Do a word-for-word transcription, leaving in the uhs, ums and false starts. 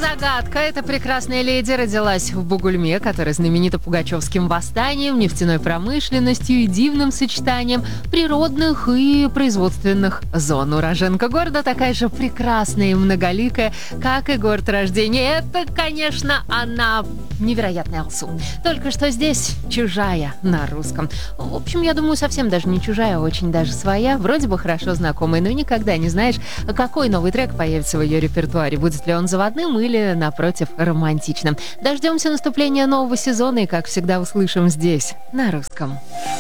загадка. Эта прекрасная леди родилась в Бугульме, которая знаменита пугачевским восстанием, нефтяной промышленностью и дивным сочетанием природных и производственных зон. Уроженка города такая же прекрасная и многоликая, как и город рождения. Это, конечно, она невероятная Алсу. Только что здесь чужая на русском. В общем, я думаю, совсем даже не чужая, а очень даже своя. Вроде бы хорошо знакомая, но никогда не знаешь, какой новый трек появится в ее репертуаре. Будет ли он заводным или, напротив, романтичным. Дождемся наступления нового сезона и, как всегда, услышим здесь, на русском.